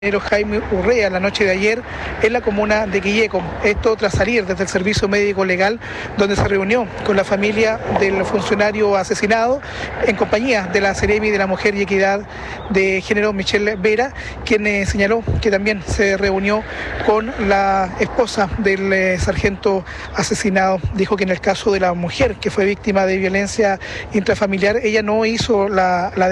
Jaime Urrea la noche de ayer en la comuna de Quilleco. Esto tras salir desde el servicio médico legal, donde se reunió con la familia del funcionario asesinado en compañía de la Seremi de la Mujer y Equidad de Género, Michelle Vera, quien señaló que también se reunió con la esposa del sargento asesinado. Dijo que en el caso de la mujer que fue víctima de violencia intrafamiliar, ella no hizo la